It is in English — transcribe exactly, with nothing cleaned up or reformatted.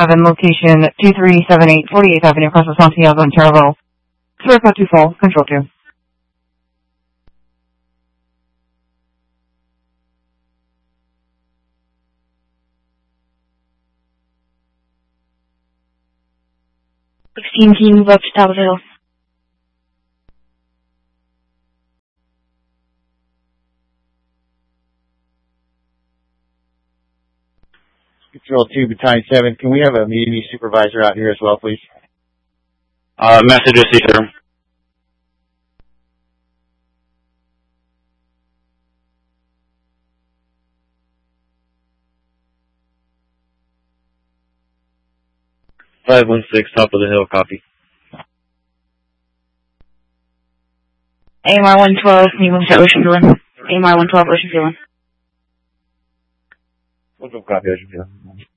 seven, location two three seven eight forty-eighth Avenue, across from Santiago and Terraville. Sorry about two fall, control two. sixteen team, move up to top of the hill. Control two, Battalion seven. Can we have a meeting supervisor out here as well, please? Uh, message received, sir. five one six, top of the hill, copy. A M R one twelve, can you move to Ocean View? A M R one twelve, Ocean View. We'll go copy, Ocean View.